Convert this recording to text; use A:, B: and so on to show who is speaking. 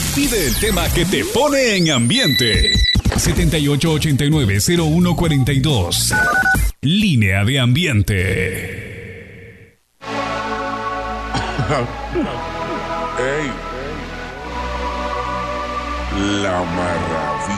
A: Pide el tema que te pone en ambiente. 7889-0142. Línea de ambiente.
B: Ey. La maravilla.